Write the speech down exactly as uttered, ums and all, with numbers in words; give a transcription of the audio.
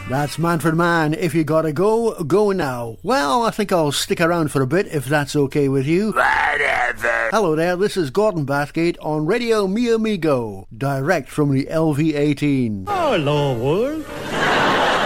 That's Manfred Mann. If you gotta go, go now. Well, I think I'll stick around for a bit if that's okay with you. Whatever. Hello there, this is Gordon Bathgate on Radio Mi Amigo, direct from the L V eighteen. Hello, world.